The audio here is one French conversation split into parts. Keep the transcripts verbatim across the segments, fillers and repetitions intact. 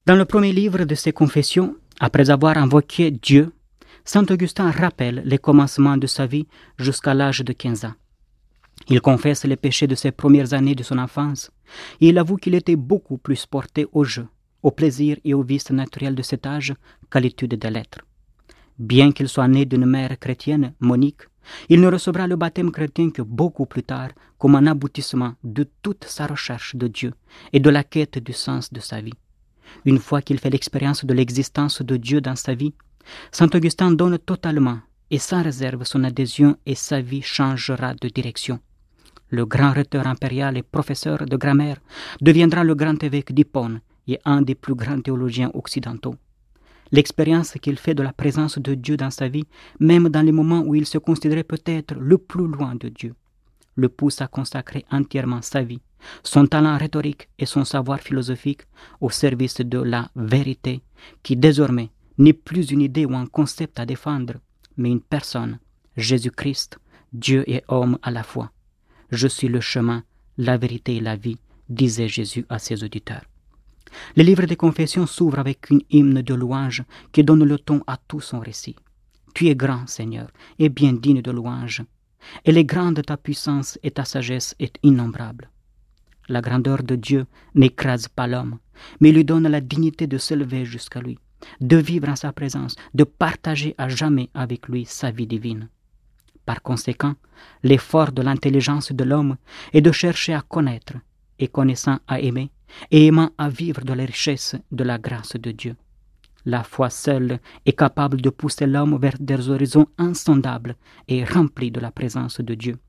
Dans le premier livre de ses confessions, après avoir invoqué Dieu, saint Augustin rappelle les commencements de sa vie jusqu'à l'âge de quinze ans. Il confesse les péchés de ses premières années de son enfance et il avoue qu'il était beaucoup plus porté au jeu, au plaisir et au vice naturel de cet âge qu'à l'étude des lettres. Bien qu'il soit né d'une mère chrétienne, Monique, il ne recevra le baptême chrétien que beaucoup plus tard comme un aboutissement de toute sa recherche de Dieu et de la quête du sens de sa vie. Une fois qu'il fait l'expérience de l'existence de Dieu dans sa vie, saint Augustin donne totalement et sans réserve son adhésion et sa vie changera de direction. Le grand rhéteur impérial et professeur de grammaire deviendra le grand évêque d'Hippone et un des plus grands théologiens occidentaux. L'expérience qu'il fait de la présence de Dieu dans sa vie, même dans les moments où il se considérait peut-être le plus loin de Dieu, le pousse à consacrer entièrement sa vie, son talent rhétorique et son savoir philosophique au service de la vérité qui désormais n'est plus une idée ou un concept à défendre, mais une personne, Jésus-Christ, Dieu et homme à la fois. « Je suis le chemin, la vérité et la vie », disait Jésus à ses auditeurs. Le livre des Confessions s'ouvre avec une hymne de louange qui donne le ton à tout son récit. « Tu es grand, Seigneur, et bien digne de louange. Elle est grande ta puissance et ta sagesse est innombrable. » La grandeur de Dieu n'écrase pas l'homme, mais lui donne la dignité de s'élever jusqu'à lui, de vivre en sa présence, de partager à jamais avec lui sa vie divine. Par conséquent, l'effort de l'intelligence de l'homme est de chercher à connaître, et connaissant à aimer, et aimant à vivre de la richesse de la grâce de Dieu. La foi seule est capable de pousser l'homme vers des horizons insondables et remplis de la présence de Dieu.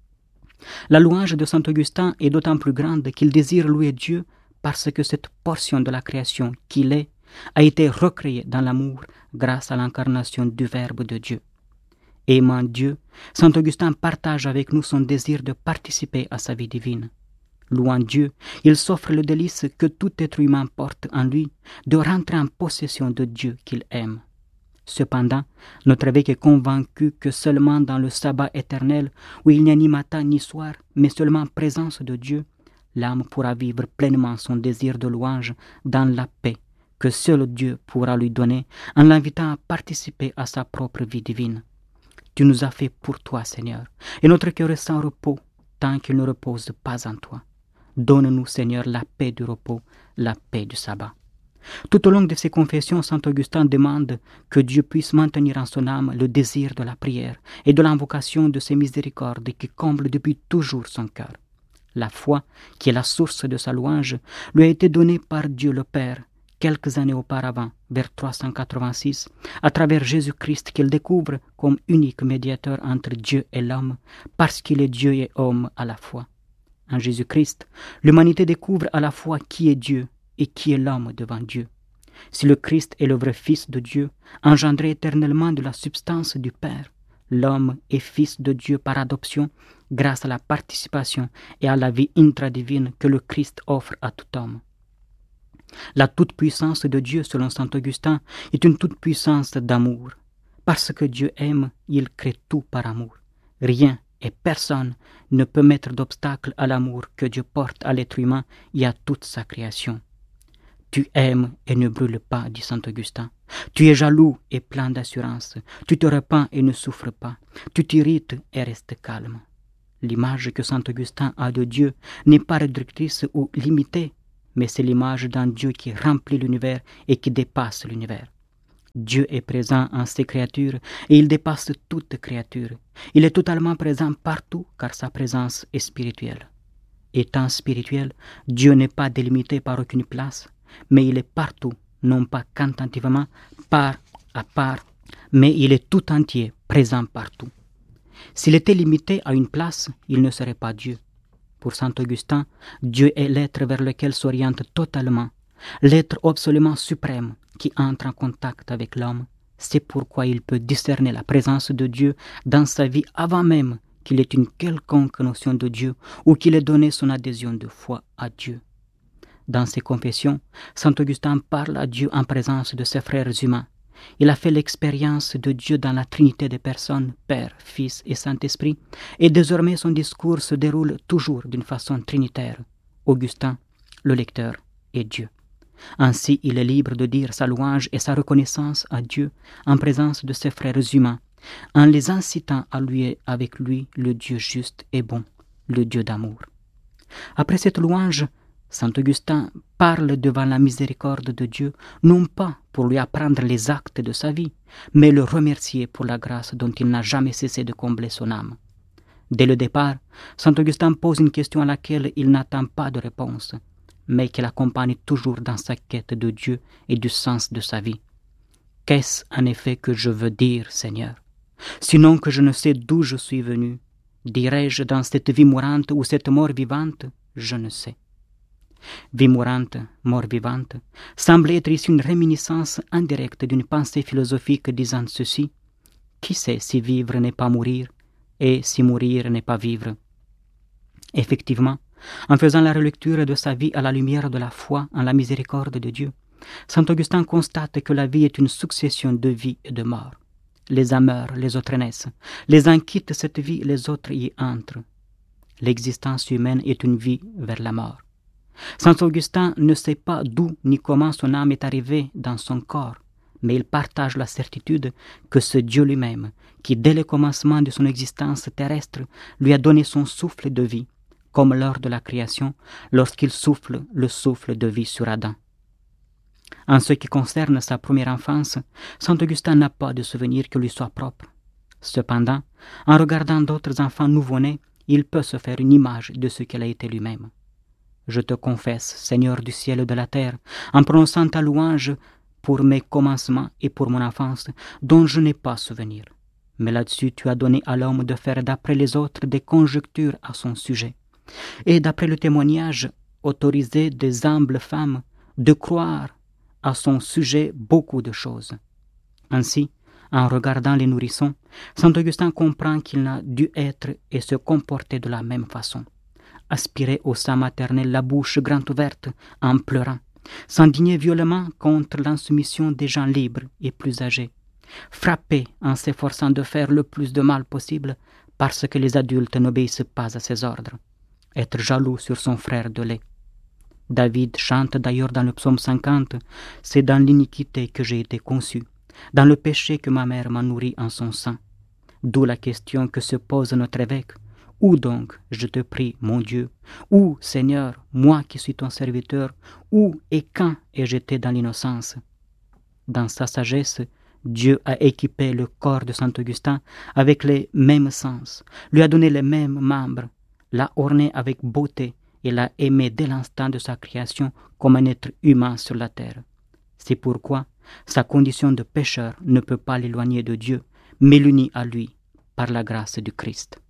La louange de saint Augustin est d'autant plus grande qu'il désire louer Dieu parce que cette portion de la création qu'il est a été recréée dans l'amour grâce à l'incarnation du Verbe de Dieu. Aimant Dieu, saint Augustin partage avec nous son désir de participer à sa vie divine. Louant Dieu, il s'offre le délice que tout être humain porte en lui de rentrer en possession de Dieu qu'il aime. Cependant, notre évêque est convaincu que seulement dans le sabbat éternel, où il n'y a ni matin ni soir, mais seulement présence de Dieu, l'âme pourra vivre pleinement son désir de louange dans la paix que seul Dieu pourra lui donner en l'invitant à participer à sa propre vie divine. Tu nous as fait pour toi, Seigneur, et notre cœur est sans repos tant qu'il ne repose pas en toi. Donne-nous, Seigneur, la paix du repos, la paix du sabbat. Tout au long de ses confessions, saint Augustin demande que Dieu puisse maintenir en son âme le désir de la prière et de l'invocation de ses miséricordes qui comblent depuis toujours son cœur. La foi, qui est la source de sa louange, lui a été donnée par Dieu le Père quelques années auparavant, vers trois cent quatre-vingt-six, à travers Jésus-Christ qu'il découvre comme unique médiateur entre Dieu et l'homme, parce qu'il est Dieu et homme à la fois. En Jésus-Christ, l'humanité découvre à la fois qui est Dieu et qui est l'homme devant Dieu. Si le Christ est le vrai Fils de Dieu, engendré éternellement de la substance du Père, l'homme est fils de Dieu par adoption, grâce à la participation et à la vie intradivine que le Christ offre à tout homme. La toute-puissance de Dieu, selon saint Augustin, est une toute-puissance d'amour. Parce que Dieu aime, il crée tout par amour. Rien et personne ne peut mettre d'obstacle à l'amour que Dieu porte à l'être humain et à toute sa création. Tu aimes et ne brûles pas, dit saint Augustin. Tu es jaloux et plein d'assurance. Tu te repens et ne souffres pas. Tu t'irrites et restes calme. L'image que saint Augustin a de Dieu n'est pas réductrice ou limitée, mais c'est l'image d'un Dieu qui remplit l'univers et qui dépasse l'univers. Dieu est présent en ses créatures et il dépasse toute créature. Il est totalement présent partout car sa présence est spirituelle. Étant spirituel, Dieu n'est pas délimité par aucune place, mais il est partout, non pas quantitativement, part à part, mais il est tout entier, présent partout. S'il était limité à une place, il ne serait pas Dieu. Pour saint Augustin, Dieu est l'être vers lequel s'oriente totalement, l'être absolument suprême qui entre en contact avec l'homme. C'est pourquoi il peut discerner la présence de Dieu dans sa vie avant même qu'il ait une quelconque notion de Dieu ou qu'il ait donné son adhésion de foi à Dieu. Dans ses confessions, saint Augustin parle à Dieu en présence de ses frères humains. Il a fait l'expérience de Dieu dans la Trinité des personnes, Père, Fils et Saint-Esprit, et désormais son discours se déroule toujours d'une façon trinitaire. Augustin, le lecteur, et Dieu. Ainsi, il est libre de dire sa louange et sa reconnaissance à Dieu en présence de ses frères humains, en les incitant à louer avec lui le Dieu juste et bon, le Dieu d'amour. Après cette louange, saint Augustin parle devant la miséricorde de Dieu, non pas pour lui apprendre les actes de sa vie, mais le remercier pour la grâce dont il n'a jamais cessé de combler son âme. Dès le départ, saint Augustin pose une question à laquelle il n'attend pas de réponse, mais qui l'accompagne toujours dans sa quête de Dieu et du sens de sa vie. Qu'est-ce en effet que je veux dire, Seigneur? Sinon que je ne sais d'où je suis venu, dirais-je dans cette vie mourante ou cette mort vivante? Je ne sais. Vie mourante, mort vivante, semble être ici une réminiscence indirecte d'une pensée philosophique disant ceci: qui sait si vivre n'est pas mourir, et si mourir n'est pas vivre? Effectivement, en faisant la relecture de sa vie à la lumière de la foi en la miséricorde de Dieu, saint Augustin constate que la vie est une succession de vie et de mort. Les uns meurent, les autres naissent. Les uns quittent cette vie, les autres y entrent. L'existence humaine est une vie vers la mort. Saint Augustin ne sait pas d'où ni comment son âme est arrivée dans son corps, mais il partage la certitude que ce Dieu lui-même, qui dès le commencement de son existence terrestre lui a donné son souffle de vie, comme lors de la création, lorsqu'il souffle le souffle de vie sur Adam. En ce qui concerne sa première enfance, saint Augustin n'a pas de souvenir qui lui soit propre. Cependant, en regardant d'autres enfants nouveau-nés, il peut se faire une image de ce qu'il a été lui-même. Je te confesse, Seigneur du ciel et de la terre, en prononçant ta louange pour mes commencements et pour mon enfance, dont je n'ai pas souvenir. Mais là-dessus, tu as donné à l'homme de faire d'après les autres des conjectures à son sujet, et d'après le témoignage autorisé des humbles femmes, de croire à son sujet beaucoup de choses. Ainsi, en regardant les nourrissons, saint Augustin comprend qu'il n'a dû être et se comporter de la même façon. Aspirer au sein maternel la bouche grande ouverte en pleurant, s'indigner violemment contre l'insoumission des gens libres et plus âgés, frapper en s'efforçant de faire le plus de mal possible parce que les adultes n'obéissent pas à ses ordres, être jaloux sur son frère de lait. David chante d'ailleurs dans le psaume cinquante, « C'est dans l'iniquité que j'ai été conçu, dans le péché que ma mère m'a nourri en son sein. » D'où la question que se pose notre évêque. Où donc, je te prie, mon Dieu, où, Seigneur, moi qui suis ton serviteur, où et quand ai-je été dans l'innocence? Dans sa sagesse, Dieu a équipé le corps de saint Augustin avec les mêmes sens, lui a donné les mêmes membres, l'a orné avec beauté et l'a aimé dès l'instant de sa création comme un être humain sur la terre. C'est pourquoi sa condition de pécheur ne peut pas l'éloigner de Dieu, mais l'unit à lui par la grâce du Christ.